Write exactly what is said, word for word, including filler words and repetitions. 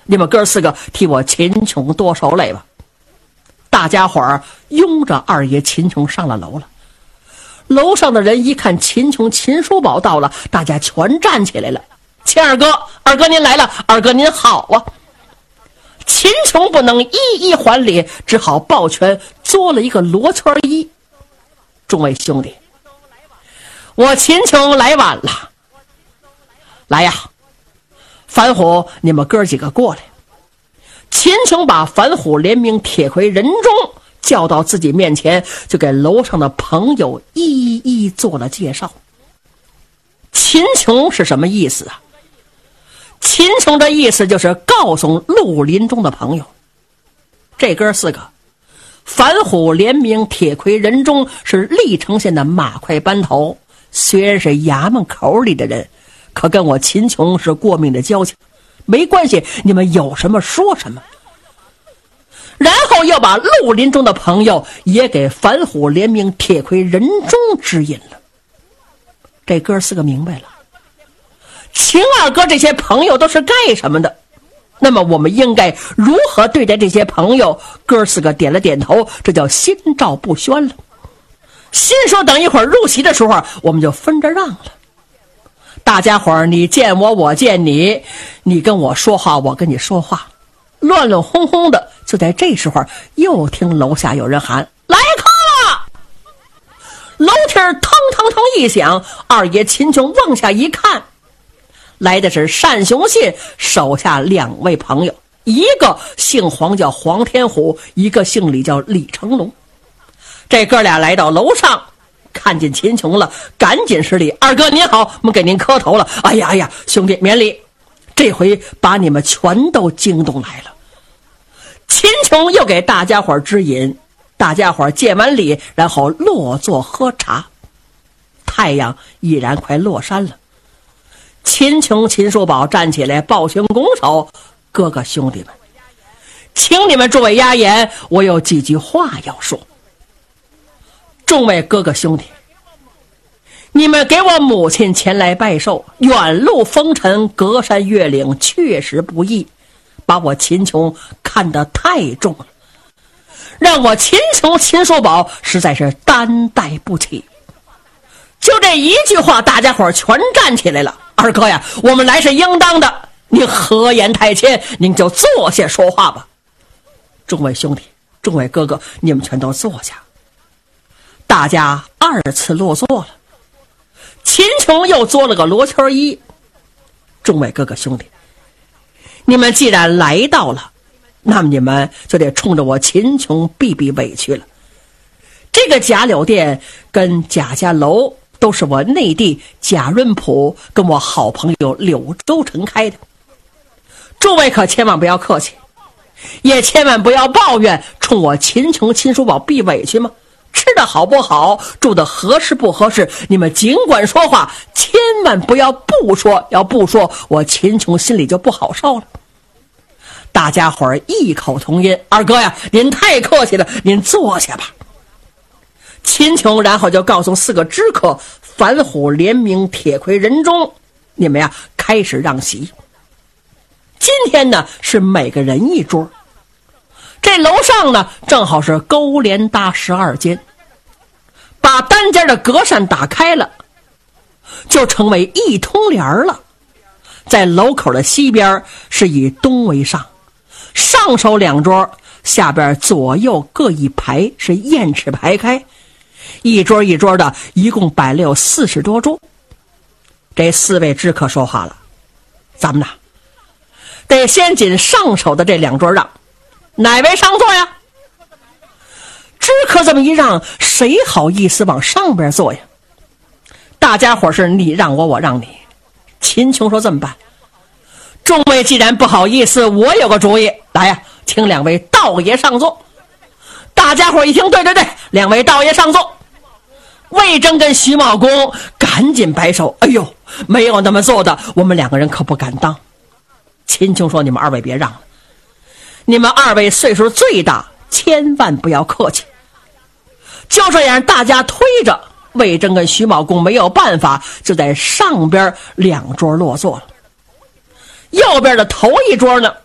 你们哥四个替我秦琼多受累吧。大家伙儿拥着二爷秦琼上了楼了。楼上的人一看秦琼、秦叔宝到了，大家全站起来了。秦二哥，二哥您来了，二哥您好啊。秦琼不能一一还礼，只好抱拳作了一个罗圈揖。众位兄弟，我秦琼来晚了。来呀，樊虎，你们哥几个过来。秦琼把樊虎、连明、铁魁、任忠叫到自己面前，就给楼上的朋友一一做了介绍。秦琼是什么意思啊？秦琼的意思就是告诉绿林中的朋友，这哥四个樊虎、连明、铁魁、任忠是历城县的马快班头，虽然是衙门口里的人，可跟我秦琼是过命的交情，没关系，你们有什么说什么。然后又把绿林中的朋友也给樊虎、连明、铁魁、任忠指引了。这哥四个明白了，秦二哥这些朋友都是干什么的，那么我们应该如何对待这些朋友？哥四个点了点头，这叫心照不宣了。心说等一会儿入席的时候我们就分着让了。大家伙儿你见我我见你，你跟我说话我跟你说话，乱乱哄哄的。就在这时候又听楼下有人喊来客了。楼梯腾腾腾一响，二爷秦琼往下一看，来的是单雄信手下两位朋友，一个姓黄叫黄天虎，一个姓李叫李成龙。这哥俩来到楼上，看见秦琼了，赶紧施礼，二哥您好，我们给您磕头了。哎呀哎呀，兄弟免礼，这回把你们全都惊动来了。秦琼又给大家伙指引，大家伙见完礼，然后落座喝茶。太阳已然快落山了。秦琼、秦叔宝站起来抱拳拱手，哥哥兄弟们，请你们诸位压言，我有几句话要说。众位哥哥兄弟，你们给我母亲前来拜寿，远路风尘，隔山越岭，确实不易，把我秦琼看得太重了，让我秦琼、秦叔宝实在是担待不起。就这一句话，大家伙全站起来了。二哥呀，我们来是应当的，您何言太谦，您就坐下说话吧。众位兄弟，众位哥哥，你们全都坐下。大家二次落座了。秦琼又做了个罗圈揖。众位哥哥兄弟，你们既然来到了，那么你们就得冲着我秦琼避避委屈了。这个贾柳店跟贾家楼都是我内地贾润甫跟我好朋友柳周成开的，诸位可千万不要客气，也千万不要抱怨，冲我秦琼、秦叔宝避委屈吗？吃的好不好，住的合适不合适，你们尽管说话，千万不要不说，要不说我秦琼心里就不好受了。大家伙儿异口同音，二哥呀，您太客气了，您坐下吧。秦琼然后就告诉四个知客樊虎、连明、铁魁、任忠，你们呀开始让席。今天呢是每个人一桌，这楼上呢正好是勾连搭十二间，把单间的隔扇打开了，就成为一通帘了。在楼口的西边是以东为上，上手两桌，下边左右各一排，是燕翅排开，一桌一桌的，一共摆了有四十多桌。这四位知客说话了，咱们呢得先紧上手的这两桌让，哪位上座呀？知客这么一让，谁好意思往上边坐呀？大家伙是你让我，我让你。秦琼说这么办，众位既然不好意思，我有个主意，来呀，请两位道爷上座。大家伙一听，对对对，两位道爷上座。魏征跟徐茂公赶紧摆手，哎呦，没有那么做的，我们两个人可不敢当。秦琼说，你们二位别让了，你们二位岁数最大，千万不要客气。就这样，大家推着魏征跟徐茂公没有办法，就在上边两桌落座了。右边的头一桌呢，